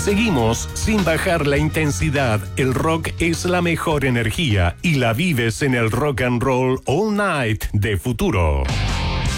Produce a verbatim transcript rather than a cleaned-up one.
Seguimos sin bajar la intensidad. El rock es la mejor energía y la vives en el Rock and Roll All Night de Futuro.